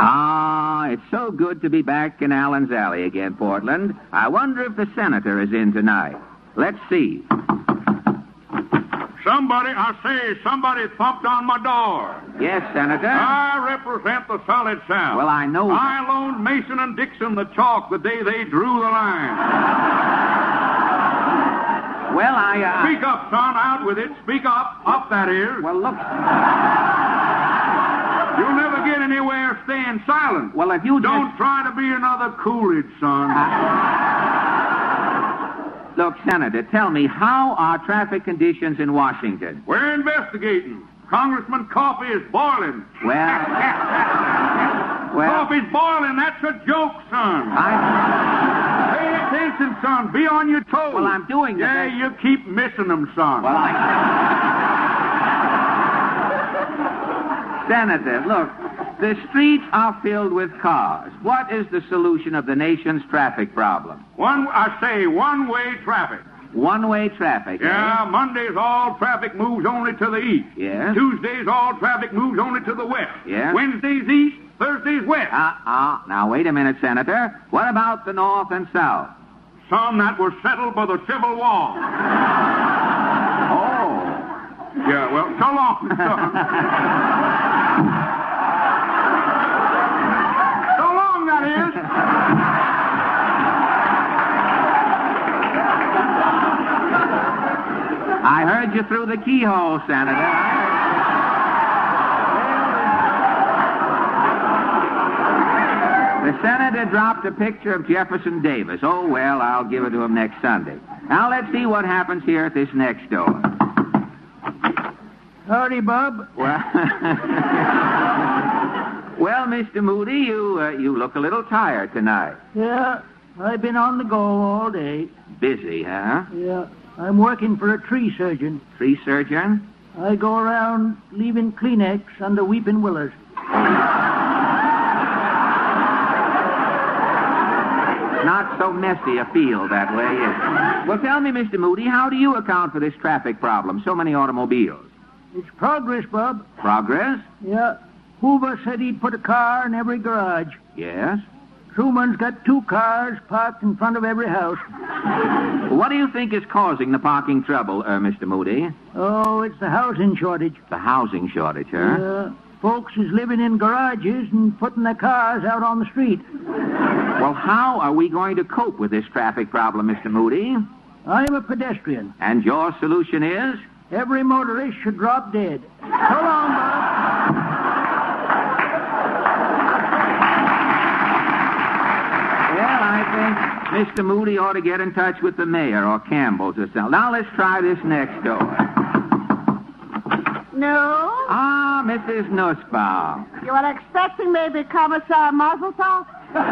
Ah, it's so good to be back in Allen's Alley again, Portland. I wonder if the senator is in tonight. Let's see. Somebody thumped on my door. Yes, Senator? I represent the Solid South. Well, I know... I loaned Mason and Dixon the chalk the day they drew the line. Well, I... Speak up, son. Out with it. Speak up. Up, that is. Well, look... You'll never get anywhere staying silent. Well, if you Don't try to be another Coolidge, son. Look, Senator, tell me, how are traffic conditions in Washington? We're investigating. Congressman Coffee is boiling. Well... Coffee's boiling. That's a joke, son. Pay attention, son. Be on your toes. Well, I'm doing that. Yeah, you keep missing them, son. Well, Senator, look, the streets are filled with cars. What is the solution of the nation's traffic problem? One-way traffic. One-way traffic, Yeah, eh? Mondays all traffic moves only to the east. Yes. Tuesdays all traffic moves only to the west. Yes. Wednesdays east, Thursdays west. Now, wait a minute, Senator. What about the north and south? Some that was settled by the Civil War. Oh. Yeah, well, so long, son. So long, that is. I heard you through the keyhole, Senator. The senator dropped a picture of Jefferson Davis. Oh, well, I'll give it to him next Sunday. Now, let's see what happens here at this next door. Howdy, Bob. Well, well, Mr. Moody, you look a little tired tonight. Yeah, I've been on the go all day. Busy, huh? Yeah, I'm working for a tree surgeon. Tree surgeon? I go around leaving Kleenex under weeping willows. Not so messy a field that way, is it? Well, tell me, Mr. Moody, how do you account for this traffic problem? So many automobiles. It's progress, Bob. Progress? Yeah. Hoover said he'd put a car in every garage. Yes. Truman's got 2 cars parked in front of every house. What do you think is causing the parking trouble, Mr. Moody? Oh, it's the housing shortage. The housing shortage, huh? Folks is living in garages and putting their cars out on the street. Well, how are we going to cope with this traffic problem, Mr. Moody? I'm a pedestrian. And your solution is? Every motorist should drop dead. So long, Bob. Well, I think Mr. Moody ought to get in touch with the mayor or Campbell's or something. Now, let's try this next door. No? Ah, Mrs. Nussbaum. You are expecting maybe Commissar Mazeltov?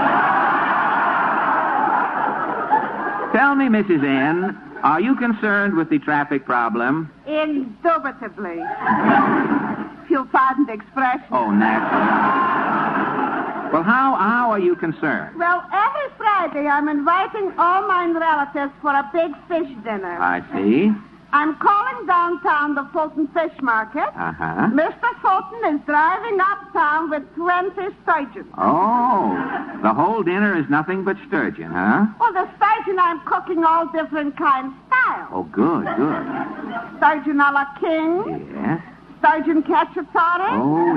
Tell me, Mrs. N., are you concerned with the traffic problem? Indubitably. You'll pardon the expression. Oh, naturally. Well, how are you concerned? Well, every Friday I'm inviting all my relatives for a big fish dinner. I see. I'm calling downtown the Fulton Fish Market. Uh-huh. Mr. Fulton is driving uptown with 20 sturgeon. Oh, the whole dinner is nothing but sturgeon, huh? Well, the sturgeon I'm cooking all different kinds of styles. Oh, good. Sturgeon a la king. Yes. Sturgeon cacciatore. Oh,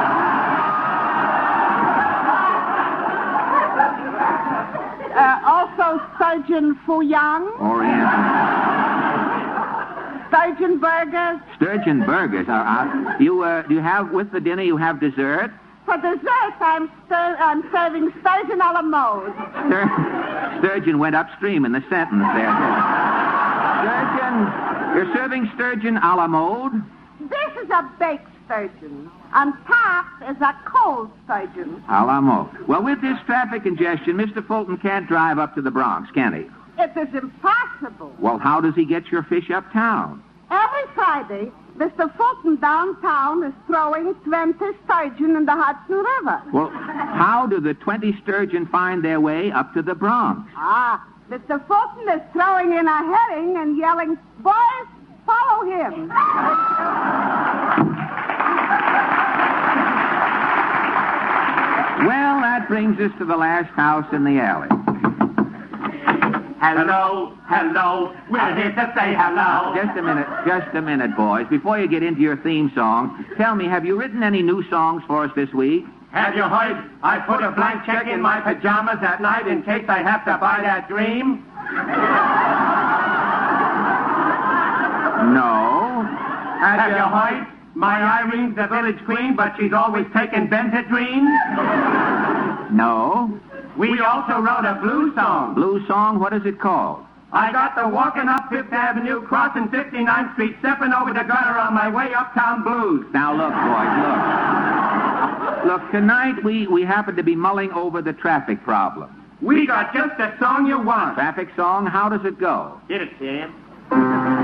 Also sturgeon fuyang. Oriental. Sturgeon burgers. Sturgeon burgers. Do you have, with the dinner, you have dessert? For dessert, I'm serving sturgeon a la mode. Sturgeon went upstream in the sentence there. You're serving sturgeon a la mode? This is a baked sturgeon. On top is a cold sturgeon. A la mode. Well, with this traffic congestion, Mr. Fulton can't drive up to the Bronx, can he? It is impossible. Well, how does he get your fish uptown? Every Friday, Mr. Fulton downtown is throwing 20 sturgeon in the Hudson River. Well, how do the 20 sturgeon find their way up to the Bronx? Mr. Fulton is throwing in a herring and yelling, "Boys, follow him." Well, that brings us to the last house in the alley. Hello, hello, we're here to say hello. Just a minute, boys. Before you get into your theme song, tell me, have you written any new songs for us this week? Have you heard? I put a blank check in my pajamas at night in case I have to buy that dream. No. Have you heard? My Irene's the village queen, but she's always taking Benadryl. No. We also wrote a blues song. Blues song? What is it called? I got the walking up Fifth Avenue, crossing 59th Street, stepping over the gutter on my way uptown blues. Now, look, boys, look. Look, tonight we happen to be mulling over the traffic problem. We got just the song you want. Traffic song? How does it go? Hit it, Sam.